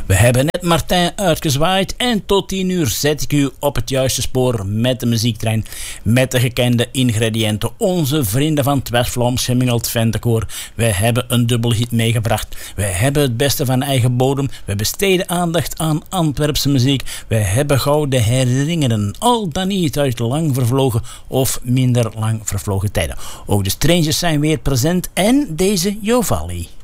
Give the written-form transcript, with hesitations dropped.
We hebben net Martijn uitgezwaaid en tot 10 uur zet ik u op het juiste spoor met de muziektrein. Met de gekende ingrediënten. Onze vrienden van het West-Vlaams Hemmingeld Ventekoor. Wij hebben een dubbelhit meegebracht. Wij hebben het beste van eigen bodem. We besteden aandacht aan Antwerpse muziek. Wij hebben gouden herinneringen. Al dan niet uit lang vervlogen of minder lang vervlogen tijden. Ook de Strangers zijn weer present en deze Jovali.